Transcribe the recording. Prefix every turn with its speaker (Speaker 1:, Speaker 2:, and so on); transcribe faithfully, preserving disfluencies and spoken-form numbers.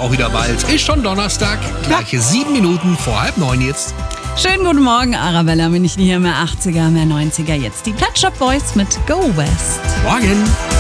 Speaker 1: auch wieder bald. Ist schon Donnerstag, gleiche sieben Minuten vor halb neun jetzt.
Speaker 2: Schönen guten Morgen, Arabella. Bin ich hier mehr achtziger, mehr neunziger. Jetzt die Pet Shop Boys mit Go West.
Speaker 1: Morgen.